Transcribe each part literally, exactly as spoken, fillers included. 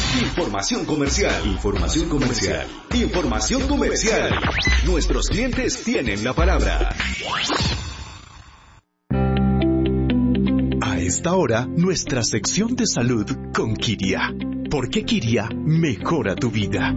Información comercial. Información comercial. Información comercial. Nuestros clientes tienen la palabra. A esta hora, nuestra sección de salud con Kiria. Porque Kiria mejora tu vida.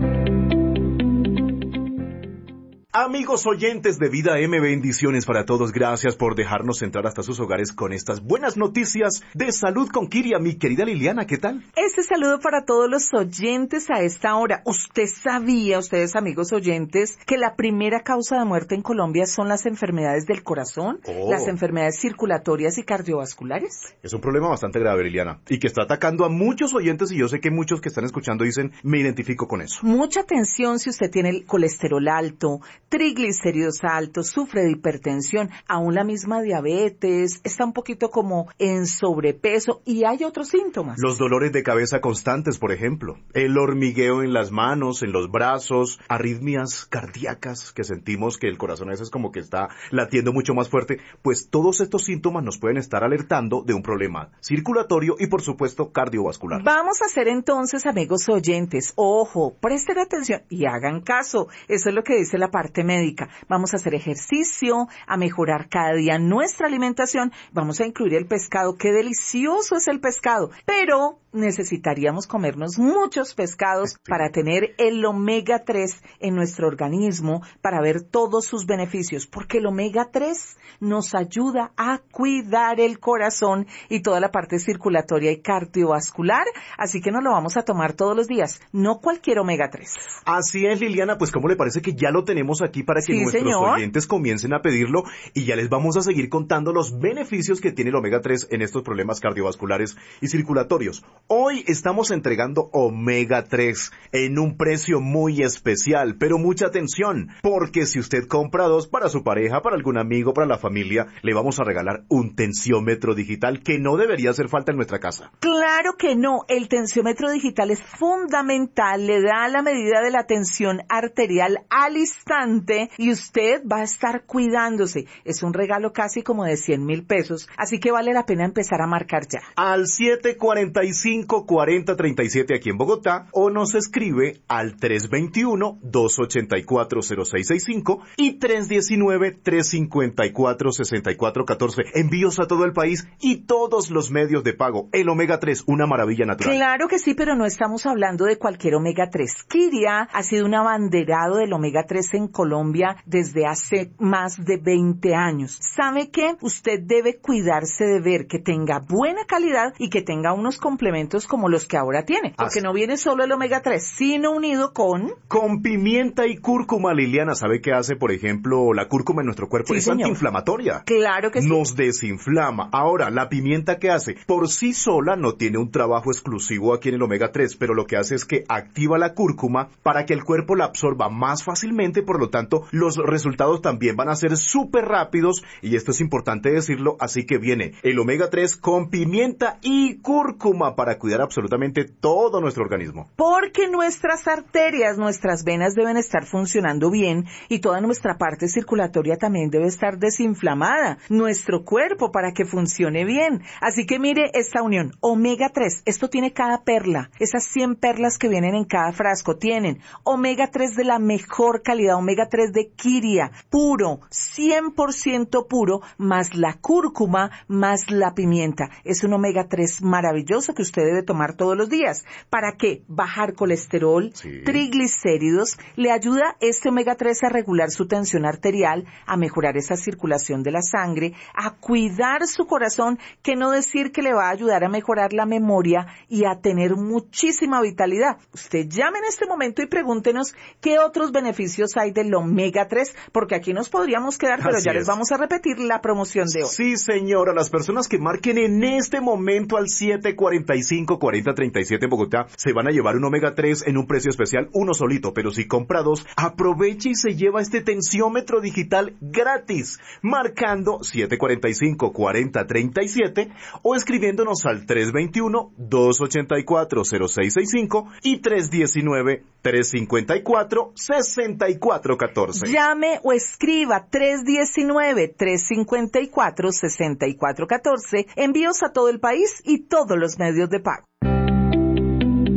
Amigos oyentes de Vida M, bendiciones para todos. Gracias por dejarnos entrar hasta sus hogares con estas buenas noticias de salud con Kiria. Mi querida Liliana, ¿qué tal? Este saludo para todos los oyentes a esta hora. ¿Usted sabía, ustedes amigos oyentes, que la primera causa de muerte en Colombia son las enfermedades del corazón, oh. las enfermedades circulatorias y cardiovasculares? Es un problema bastante grave, Liliana, y que está atacando a muchos oyentes, y yo sé que muchos que están escuchando dicen, me identifico con eso. Mucha atención si usted tiene el colesterol alto, triglicéridos altos, sufre de hipertensión, aún la misma diabetes, está un poquito como en sobrepeso y hay otros síntomas. Los dolores de cabeza constantes, por ejemplo, el hormigueo en las manos, en los brazos, arritmias cardíacas que sentimos que el corazón a veces como que está latiendo mucho más fuerte, pues todos estos síntomas nos pueden estar alertando de un problema circulatorio y por supuesto cardiovascular. Vamos a hacer entonces, amigos oyentes, ojo, presten atención y hagan caso, eso es lo que dice la parte médica. Vamos a hacer ejercicio, a mejorar cada día nuestra alimentación, vamos a incluir el pescado, qué delicioso es el pescado, pero necesitaríamos comernos muchos pescados sí. para tener el omega tres en nuestro organismo, para ver todos sus beneficios, porque el omega tres nos ayuda a cuidar el corazón y toda la parte circulatoria y cardiovascular, así que nos lo vamos a tomar todos los días, no cualquier omega tres. Así es, Liliana, pues ¿cómo le parece que ya lo tenemos aquí para que sí, nuestros señor. oyentes comiencen a pedirlo y ya les vamos a seguir contando los beneficios que tiene el omega tres en estos problemas cardiovasculares y circulatorios? Hoy estamos entregando omega tres en un precio muy especial, pero mucha atención, porque si usted compra dos para su pareja, para algún amigo, para la familia, le vamos a regalar un tensiómetro digital que no debería hacer falta en nuestra casa. Claro que no, el tensiómetro digital es fundamental, le da la medida de la tensión arterial al instante y usted va a estar cuidándose. Es un regalo casi como de cien mil pesos, así que vale la pena empezar a marcar ya. Al siete cuarenta y cinco, cuarenta treinta y siete aquí en Bogotá o nos escribe al tres veintiuno, doscientos ochenta y cuatro, cero seis sesenta y cinco y tres diecinueve, trescientos cincuenta y cuatro, sesenta y cuatro catorce. Envíos a todo el país y todos los medios de pago. El omega tres, una maravilla natural. Claro que sí, pero no estamos hablando de cualquier omega tres. Kiria ha sido un abanderado del omega tres en Colombia desde hace más de veinte años. ¿Sabe qué? Usted debe cuidarse de ver que tenga buena calidad y que tenga unos complementos como los que ahora tiene. Porque Así. no viene solo el omega tres, sino unido con... Con pimienta y cúrcuma, Liliana. ¿Sabe qué hace, por ejemplo, la cúrcuma en nuestro cuerpo? Sí, es señor. Antiinflamatoria. Claro que sí. Nos desinflama. Ahora, ¿la pimienta qué hace? Por sí sola no tiene un trabajo exclusivo aquí en el omega tres, pero lo que hace es que activa la cúrcuma para que el cuerpo la absorba más fácilmente, por lo tanto, los resultados también van a ser súper rápidos, y esto es importante decirlo, así que viene el omega tres con pimienta y cúrcuma para cuidar absolutamente todo nuestro organismo. Porque nuestras arterias, nuestras venas deben estar funcionando bien y toda nuestra parte circulatoria también debe estar desinflamada, nuestro cuerpo para que funcione bien. Así que mire esta unión, omega tres, esto tiene cada perla, esas cien perlas que vienen en cada frasco, tienen omega tres de la mejor calidad, omega tres de Kiria, puro, cien por ciento puro, más la cúrcuma, más la pimienta. Es un omega tres maravilloso que usted debe tomar todos los días. ¿Para qué? Bajar colesterol, sí. triglicéridos, le ayuda este omega tres a regular su tensión arterial, a mejorar esa circulación de la sangre, a cuidar su corazón, que no decir que le va a ayudar a mejorar la memoria y a tener muchísima vitalidad. Usted llame en este momento y pregúntenos qué otros beneficios hay del omega tres, porque aquí nos podríamos quedar, pero Así ya es. les vamos a repetir la promoción de hoy. Sí, señora, las personas que marquen en este momento al siete cuarenta y cinco, cuarenta treinta y siete en Bogotá se van a llevar un omega tres en un precio especial, uno solito, pero si compra dos, aproveche y se lleva este tensiómetro digital gratis, marcando siete cuarenta y cinco, cuarenta treinta y siete o escribiéndonos al tres veintiuno, doscientos ochenta y cuatro, cero seis sesenta y cinco y tres diecinueve, trescientos cincuenta y cuatro, sesenta y cuatro catorce. Llame o escriba tres diecinueve, trescientos cincuenta y cuatro, sesenta y cuatro catorce. Envíos a todo el país y todos los medios de pago.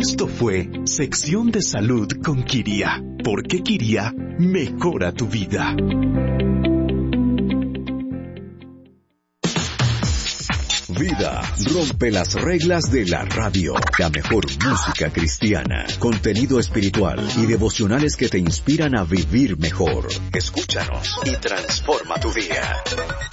Esto fue Sección de Salud con Kiria, porque Kiria mejora tu vida. Vida rompe las reglas de la radio. La mejor música cristiana, contenido espiritual y devocionales que te inspiran a vivir mejor. Escúchanos y transforma tu día.